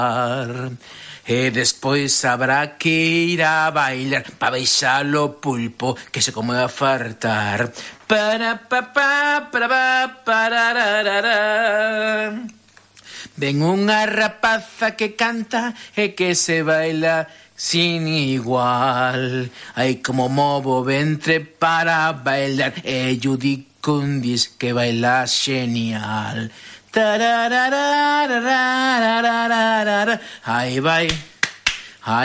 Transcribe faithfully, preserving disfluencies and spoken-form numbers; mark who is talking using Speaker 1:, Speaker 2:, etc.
Speaker 1: E despois habrá que ir a bailar pa baixar o pulpo que se come a fartar. Para pa pa para pa parararara. Ven unha rapaza que canta e que se baila sin igual. Ai como movo o ventre para bailar e yo digo un dis que baila genial. Tararararararararara. Aí vai.